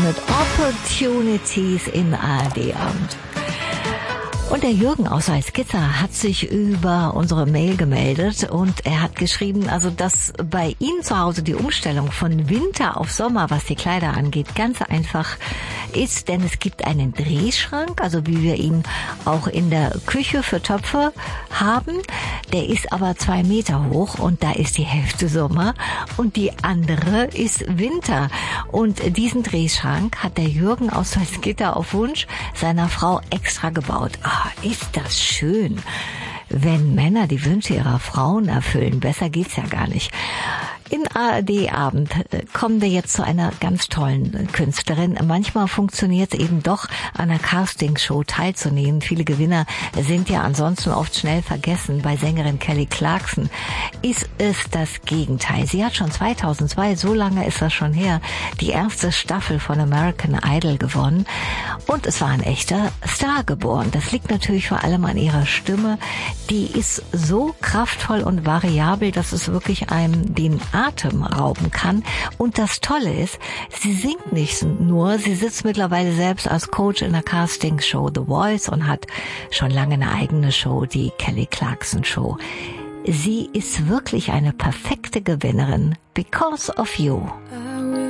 mit Opportunities in ARD-Abend. Und der Jürgen aus Salzgitter hat sich über unsere Mail gemeldet und er hat geschrieben, also dass bei ihm zu Hause die Umstellung von Winter auf Sommer, was die Kleider angeht, ganz einfach ist, denn es gibt einen Drehschrank, also wie wir ihn auch in der Küche für Töpfe haben. Der ist aber 2 Meter hoch und da ist die Hälfte Sommer und die andere ist Winter. Und diesen Drehschrank hat der Jürgen aus Salzgitter auf Wunsch seiner Frau extra gebaut. Ist das schön, wenn Männer die Wünsche ihrer Frauen erfüllen. Besser geht's ja gar nicht. In ARD-Abend kommen wir jetzt zu einer ganz tollen Künstlerin. Manchmal funktioniert es eben doch, an einer Castingshow teilzunehmen. Viele Gewinner sind ja ansonsten oft schnell vergessen. Bei Sängerin Kelly Clarkson ist es das Gegenteil. Sie hat schon 2002, so lange ist das schon her, die erste Staffel von American Idol gewonnen. Und es war ein echter Star geboren. Das liegt natürlich vor allem an ihrer Stimme. Die ist so kraftvoll und variabel, dass es wirklich einem den Atem rauben kann. Und das Tolle ist, sie singt nicht nur, sie sitzt mittlerweile selbst als Coach in der Castingshow The Voice und hat schon lange eine eigene Show, die Kelly Clarkson Show. Sie ist wirklich eine perfekte Gewinnerin. Because of You.